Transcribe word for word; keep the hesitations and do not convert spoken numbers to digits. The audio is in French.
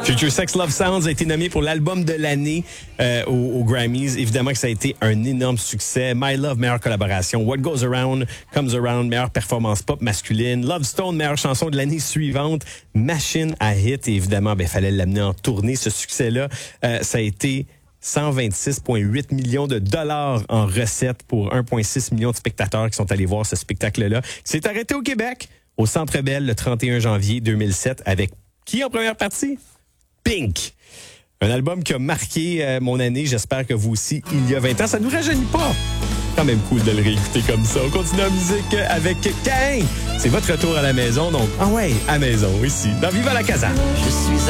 Future Sex Love Sounds a été nommé pour l'album de l'année euh, aux, aux Grammys. Évidemment que ça a été un énorme succès. My Love, meilleure collaboration. What Goes Around Comes Around, meilleure performance pop masculine. Love Stone, meilleure chanson de l'année suivante. Machine à hit. Et évidemment, ben, fallait l'amener en tournée, ce succès-là. Euh, ça a été cent vingt-six virgule huit millions de dollars en recettes pour un virgule six million de spectateurs qui sont allés voir ce spectacle-là. C'est arrêté au Québec, au Centre Bell, le trente et un janvier deux mille sept, avec qui en première partie? Pink. Un album qui a marqué euh, mon année, j'espère que vous aussi, il y a vingt ans. Ça ne nous rajeunit pas. Quand même cool de le réécouter comme ça. On continue en musique avec Caïn. C'est votre retour à la maison, donc ah ouais, à maison, ici, dans Viva la Casa. Je suis